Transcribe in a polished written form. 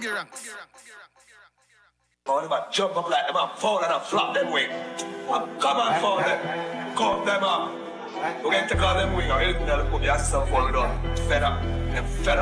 All them a jump up like them a fall and a flop them wing. Come on, fall them. Come them up. You get to call them wing or anything that put me as some fall with on. Fed up. Them fed up.